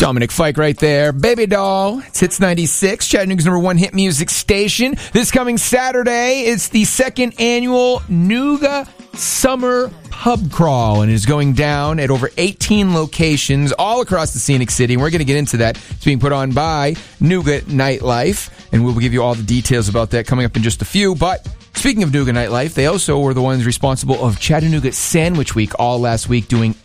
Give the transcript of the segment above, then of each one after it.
Dominic Fike right there. Baby Doll. It's Hits 96, Chattanooga's #1 hit music station. This coming Saturday, it's the second annual Nooga Summer Pub Crawl, and it is going down at over 18 locations all across the scenic city. And we're going to get into that. It's being put on by Nooga Nightlife, and we'll give you all the details about that coming up in just a few. But speaking of Nooga Nightlife, they also were the ones responsible of Chattanooga Sandwich Week all last week, doing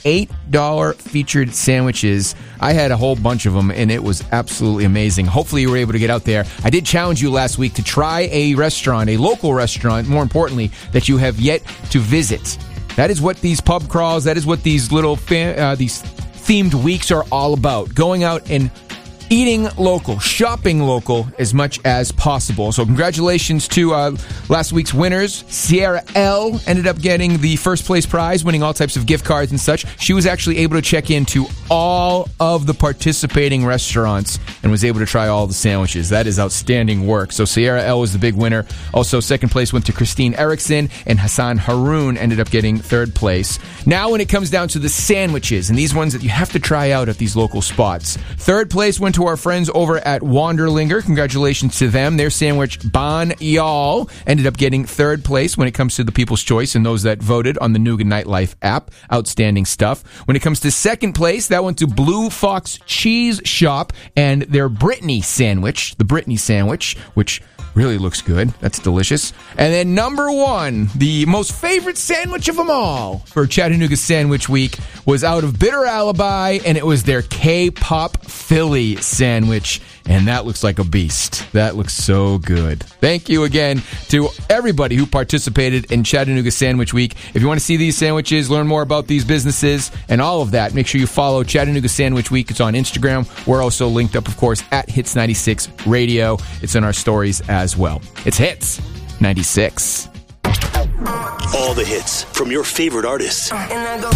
$8 featured sandwiches. I had a whole bunch of them, and it was absolutely amazing. Hopefully you were able to get out there. I did challenge you last week to try a restaurant, a local restaurant, more importantly, that you have yet to visit. That is what these pub crawls, that is what these little these themed weeks are all about. Going out and eating local, shopping local as much as possible. So congratulations to last week's winners. Sierra L ended up getting the first place prize, winning all types of gift cards and such. She was actually able to check into all of the participating restaurants and was able to try all the sandwiches. That is outstanding work. So Sierra L was the big winner. Also, second place went to Christine Erickson, and Hassan Haroon ended up getting third place. Now when it comes down to the sandwiches, and these ones that you have to try out at these local spots, third place went to our friends over at Wanderlinger. Congratulations to them. Their sandwich, Bon Y'all, ended up getting third place when it comes to the People's Choice and those that voted on the Nooga Nightlife app. Outstanding stuff. When it comes to second place, that went to Blue Fox Cheese Shop and their Brittany sandwich, the Brittany sandwich, which really looks good. That's delicious. And then number one, the most favorite sandwich of them all for Chattanooga Sandwich Week was out of Bitter Alibi, and it was their K-Pop Philly sandwich. And that looks like a beast. That looks so good. Thank you again to everybody who participated in Chattanooga Sandwich Week. If you want to see these sandwiches, learn more about these businesses and all of that, make sure you follow Chattanooga Sandwich Week. It's on Instagram. We're also linked up, of course, at Hits 96 Radio. It's in our stories as well. It's Hits 96. All the hits from your favorite artists. And I go